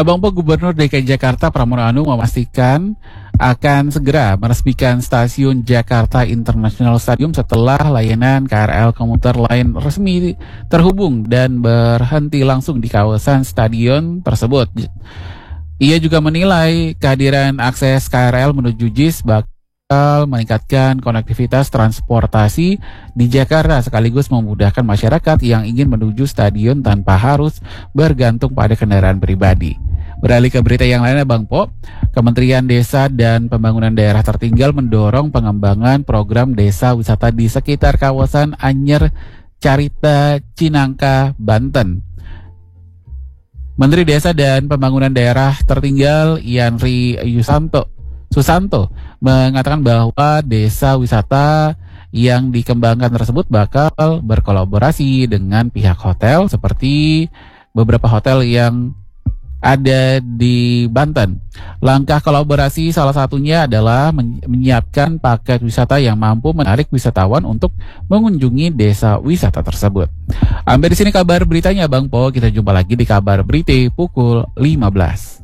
Abang Po, Gubernur DKI Jakarta Pramono Anung memastikan akan segera meresmikan stasiun Jakarta International Stadium setelah layanan KRL komuter lain resmi terhubung dan berhenti langsung di kawasan stadion tersebut. Ia juga menilai kehadiran akses KRL menuju JIS bakal meningkatkan konektivitas transportasi di Jakarta sekaligus memudahkan masyarakat yang ingin menuju stadion tanpa harus bergantung pada kendaraan pribadi. Beralih ke berita yang lainnya, Bang Po, Kementerian Desa dan Pembangunan Daerah Tertinggal mendorong pengembangan program desa wisata di sekitar kawasan Anyer, Carita, Cinangka, Banten. Menteri Desa dan Pembangunan Daerah Tertinggal Yanri Susanto mengatakan bahwa desa wisata yang dikembangkan tersebut bakal berkolaborasi dengan pihak hotel seperti beberapa hotel yang ada di Banten. Langkah kolaborasi salah satunya adalah menyiapkan paket wisata yang mampu menarik wisatawan untuk mengunjungi desa wisata tersebut. Sampai di sini kabar beritanya, Bang Po. Kita jumpa lagi di kabar berita pukul 15.